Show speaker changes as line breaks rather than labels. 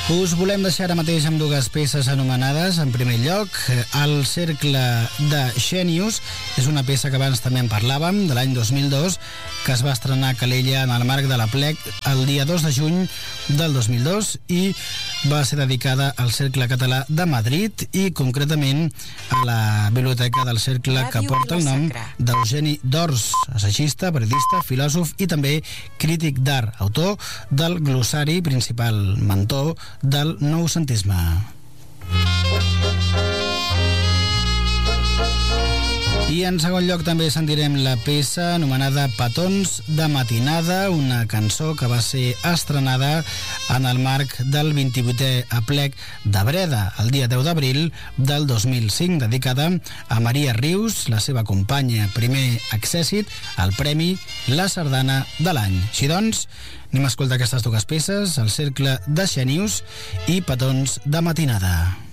Us volem deixar ara mateix amb dues peces anomenades. En primer lloc, El cercle de Xènius. És una peça que abans també en parlàvem, de l'any 2002, que es va estrenar a Calella en el marc de la Plec el dia 2 de juny del 2002 i va ser dedicada al Cercle Català de Madrid i concretament a la biblioteca del Cercle, que porta el nom d'Eugeni d'Ors, assagista, periodista, filòsof i també crític d'art, autor del glossari principal, mentor del noucentisme. I en segon lloc també sentirem la peça anomenada Petons de matinada, una cançó que va ser estrenada en el marc del 28è aplec de Breda, el dia 10 d'abril del 2005, dedicada a Maria Rius, la seva companya, primer accèssit al Premi La Sardana de l'any. Així doncs, anem a escoltar aquestes dues peces, El cercle de Xènius i Petons de matinada.